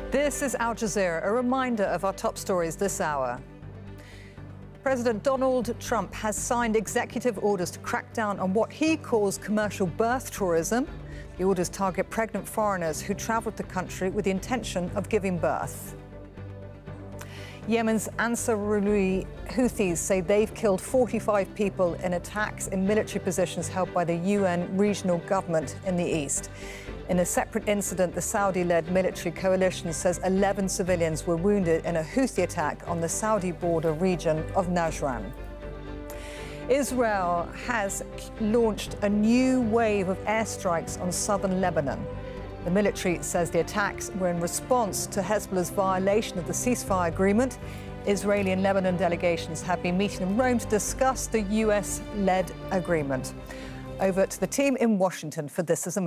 This is Al Jazeera, a reminder of our top stories this hour. President Donald Trump has signed executive orders to crack down on what he calls commercial birth tourism. The orders target pregnant foreigners who travelled the country with the intention of giving birth. Yemen's Ansarullah Houthis say they've killed 45 people in attacks in military positions held by the UN regional government in the east. In a separate incident, the Saudi-led military coalition says 11 civilians were wounded in a Houthi attack on the Saudi border region of Najran. Israel has launched a new wave of airstrikes on southern Lebanon. The military says the attacks were in response to Hezbollah's violation of the ceasefire agreement. Israeli and Lebanon delegations have been meeting in Rome to discuss the US-led agreement. Over to the team in Washington for This Is America.